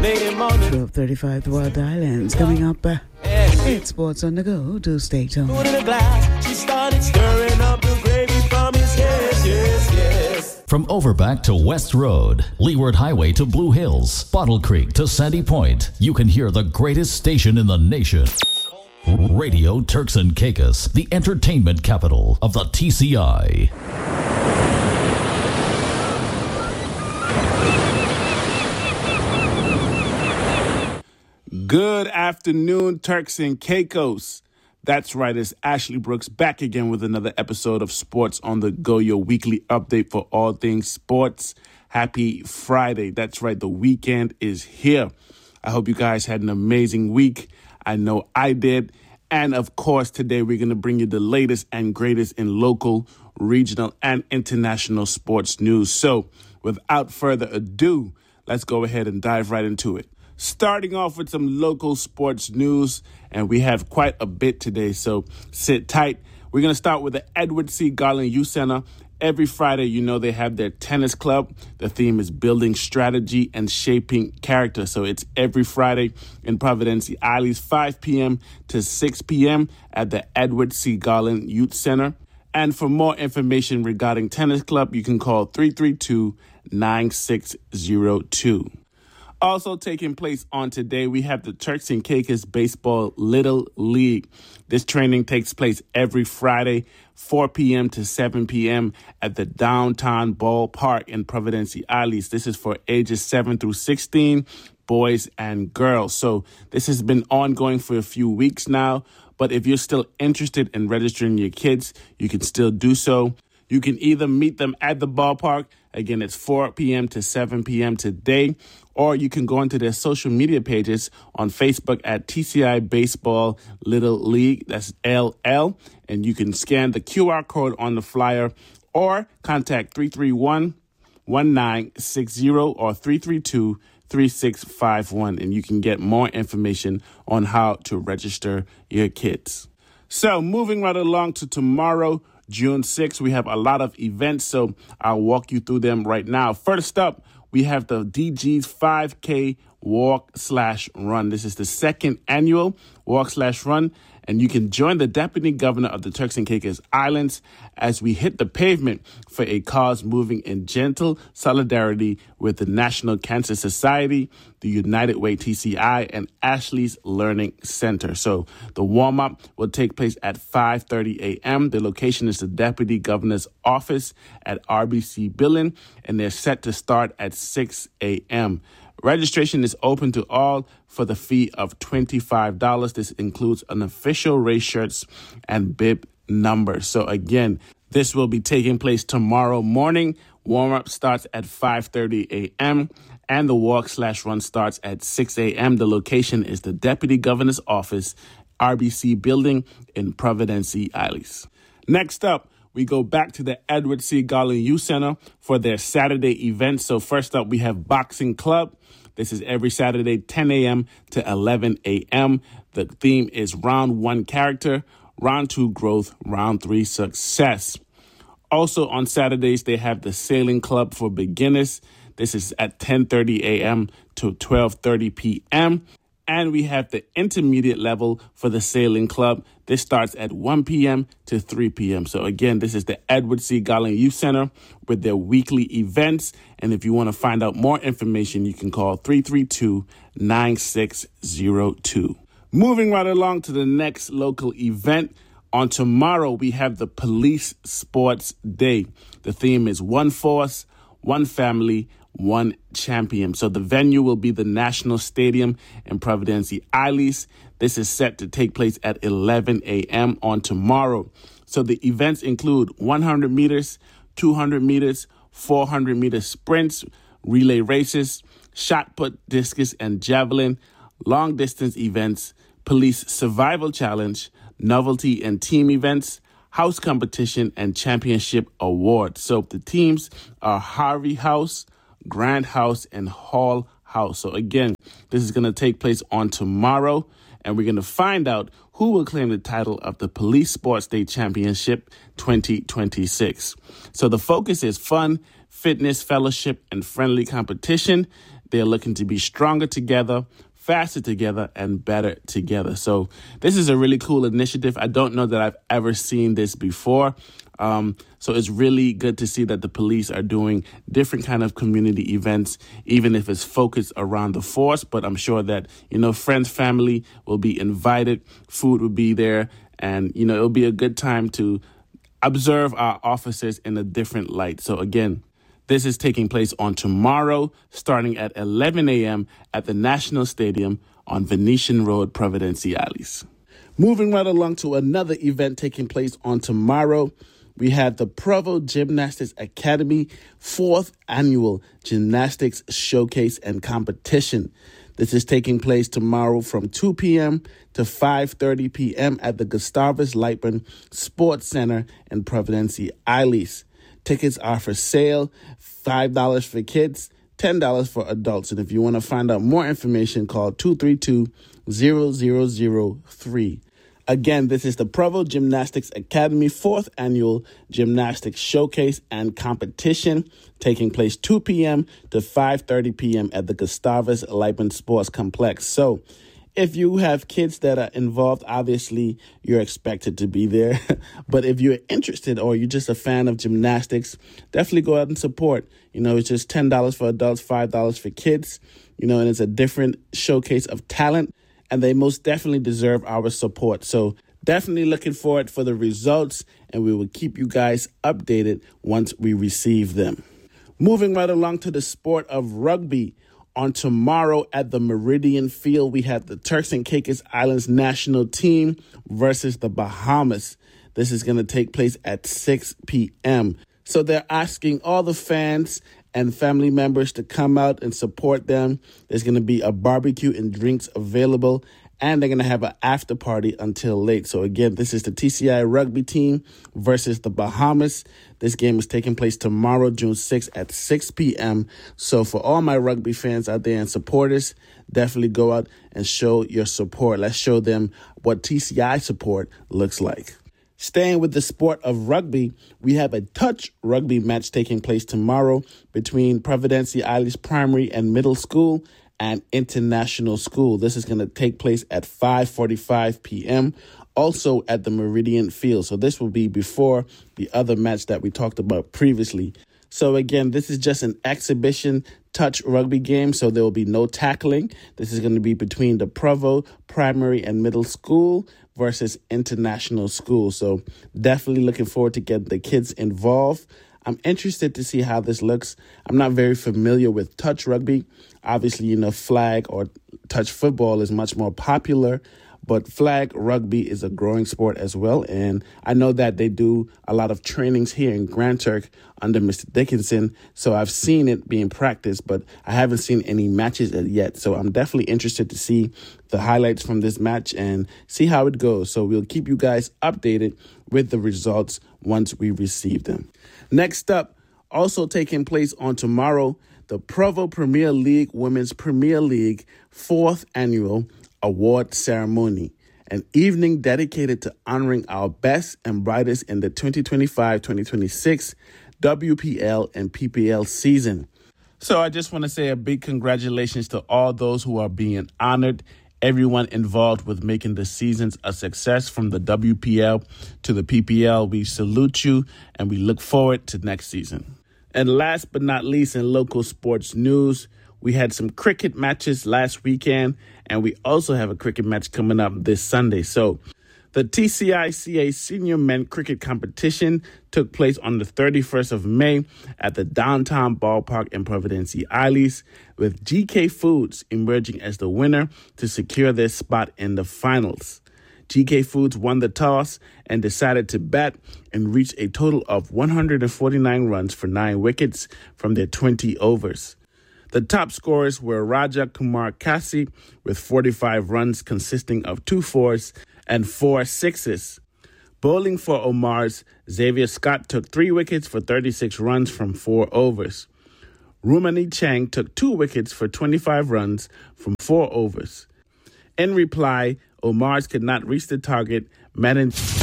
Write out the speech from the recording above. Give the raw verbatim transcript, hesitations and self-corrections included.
twelve thirty-five The Wild Islands. Coming up, uh, it's Sports on the Go. Do stay tuned. She started stirring up the gravy from his yes, yes, yes. From Overback to West Road, Leeward Highway to Blue Hills, Bottle Creek to Sandy Point, you can hear the greatest station in the nation. Radio Turks and Caicos, the entertainment capital of the T C I. Good afternoon, Turks and Caicos. That's right, it's Ashley Brooks back again with another episode of Sports on the Go, your weekly update for all things sports. Happy Friday. That's right, the weekend is here. I hope you guys had an amazing week. I know I did. And of course, today we're going to bring you the latest and greatest in local, regional, and international sports news. So without further ado, let's go ahead and dive right into it. Starting off with some local sports news, and we have quite a bit today, so sit tight. We're going to start with the Edward C. Garland Youth Center. Every Friday, you know, they have their tennis club. The theme is building strategy and shaping character. So it's every Friday in Providencia Isles, five p.m. to six p.m. at the Edward C. Garland Youth Center. And for more information regarding tennis club, you can call three three two, nine six zero two. Also taking place on today, we have the Turks and Caicos Baseball Little League. This training takes place every Friday, four p.m. to seven p.m. at the Downtown Ballpark in Providencia Isles. This is for ages seven through sixteen, boys and girls. So this has been ongoing for a few weeks now. But if you're still interested in registering your kids, you can still do so. You can either meet them at the ballpark. Again, it's four p.m. to seven p.m. today. Or you can go into their social media pages on Facebook at T C I Baseball Little League. That's L L. And you can scan the Q R code on the flyer or contact three three one, one nine six zero or three three two, three six five one. And you can get more information on how to register your kids. So moving right along to tomorrow, June sixth, we have a lot of events, so I'll walk you through them right now. First up, we have the D G's five K Walk Slash Run. This is the second annual Walk Slash Run, and you can join the Deputy Governor of the Turks and Caicos Islands as we hit the pavement for a cause moving in gentle solidarity with the National Cancer Society, the United Way T C I, and Ashley's Learning Center. So the warm-up will take place at five thirty a.m. The location is the Deputy Governor's office at R B C Building, and they're set to start at six a.m. Registration is open to all for the fee of twenty-five dollars. This includes an official race shirts and bib number. So again, this will be taking place tomorrow morning. Warm-up starts at five thirty a.m. and the walk slash run starts at six a.m. The location is the Deputy Governor's Office, R B C Building in Providencia Isles. Next up, we go back to the Edward C. Garland Youth Center for their Saturday event. So first up, we have Boxing Club. This is every Saturday, ten a.m. to eleven a.m. The theme is round one character, round two growth, round three success. Also on Saturdays, they have the Sailing Club for beginners. This is at ten thirty a.m. to twelve thirty p.m. And we have the intermediate level for the Sailing Club. This starts at one p.m. to three p.m. So again, this is the Edward C. Garland Youth Center with their weekly events. And if you want to find out more information, you can call three three two, nine six zero two. Moving right along to the next local event. On tomorrow, we have the Police Sports Day. The theme is One Force, One Family, One Champion. So the venue will be the National Stadium in Providencia Isles. This is set to take place at eleven a.m. on tomorrow. So the events include one hundred meters, two hundred meters, four hundred meter sprints, relay races, shot put, discus, and javelin, long distance events, police survival challenge, novelty and team events, house competition, and championship awards. So the teams are Harvey House, Grand House, and Hall House. So again, this is going to take place on tomorrow, and we're going to find out who will claim the title of the Police Sports Day Championship twenty twenty-six. So the focus is fun, fitness, fellowship, and friendly competition. They're looking to be stronger together, faster together, and better together. So this is a really cool initiative. I don't know that I've ever seen this before. Um, so it's really good to see that the police are doing different kind of community events, even if it's focused around the force. But I'm sure that, you know, friends, family will be invited, food will be there, and, you know, it'll be a good time to observe our officers in a different light. So again, this is taking place on tomorrow, starting at eleven a.m. at the National Stadium on Venetian Road, Providenciales. Moving right along to another event taking place on tomorrow, we have the Provo Gymnastics Academy fourth Annual Gymnastics Showcase and Competition. This is taking place tomorrow from two p.m. to five thirty p.m. at the Gustavus Lightman Sports Center in Providenciales. Tickets are for sale, five dollars for kids, ten dollars for adults. And if you want to find out more information, call two three two, zero zero zero three. Again, this is the Provo Gymnastics Academy fourth Annual Gymnastics Showcase and Competition, taking place two p.m. to five thirty p.m. at the Gustavus Lightman Sports Complex. So if you have kids that are involved, obviously you're expected to be there. But if you're interested or you're just a fan of gymnastics, definitely go out and support. You know, it's just ten dollars for adults, five dollars for kids, you know, and it's a different showcase of talent. And they most definitely deserve our support. So definitely looking forward for the results, and we will keep you guys updated once we receive them. Moving right along to the sport of rugby. On tomorrow at the Meridian Field, we have the Turks and Caicos Islands national team versus the Bahamas. This is going to take place at six p.m. So they're asking all the fans and family members to come out and support them. There's going to be a barbecue and drinks available, and they're going to have an after party until late. So again, this is the T C I rugby team versus the Bahamas. This game is taking place tomorrow, June sixth at six p.m. So for all my rugby fans out there and supporters, definitely go out and show your support. Let's show them what T C I support looks like. Staying with the sport of rugby, we have a touch rugby match taking place tomorrow between Providenciales Primary and Middle School and International School. This is going to take place at five forty-five p.m., also at the Meridian Field. So this will be before the other match that we talked about previously. So again, this is just an exhibition touch rugby game, so there will be no tackling. This is going to be between the Provo Primary and Middle School versus International School. So definitely looking forward to getting the kids involved. I'm interested to see how this looks. I'm not very familiar with touch rugby. Obviously, you know, flag or touch football is much more popular, but flag rugby is a growing sport as well. And I know that they do a lot of trainings here in Grand Turk under Mister Dickinson. So I've seen it being practiced, but I haven't seen any matches yet. So I'm definitely interested to see the highlights from this match and see how it goes. So we'll keep you guys updated with the results once we receive them. Next up, also taking place on tomorrow, the Provo Premier League Women's Premier League fourth Annual Award Ceremony, an evening dedicated to honoring our best and brightest in the twenty twenty-five twenty twenty-six W P L and P P L season. So I just want to say a big congratulations to all those who are being honored, everyone involved with making the seasons a success from the W P L to the P P L. We salute you and we look forward to next season. And last but not least, in local sports news, we had some cricket matches last weekend, and we also have a cricket match coming up this Sunday. So the T C I C A Senior Men Cricket Competition took place on the thirty-first of May at the Downtown Ballpark in Providenciales, with G K Foods emerging as the winner to secure their spot in the finals. G K Foods won the toss and decided to bat and reached a total of one hundred forty-nine runs for nine wickets from their twenty overs. The top scorers were Raja Kumar Kasi with forty-five runs consisting of two fours and four sixes. Bowling for Omar's, Xavier Scott took three wickets for thirty-six runs from four overs. Rumani Chang took two wickets for twenty-five runs from four overs. In reply, Omar's could not reach the target, managed